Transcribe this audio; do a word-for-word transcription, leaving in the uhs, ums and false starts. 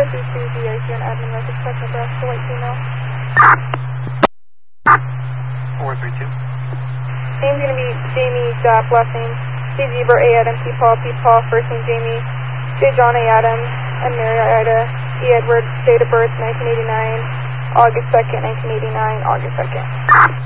three three zero here on admin records, check Nebraska, white female. four three two. Name's going to be Jamie Japp, last name C Zebra, A Adam, P Paul, P Paul, first name Jamie, J John, A Adam, and Mary Ida, E Edward, date of birth nineteen eighty-nine, August second, nineteen eighty-nine, August second.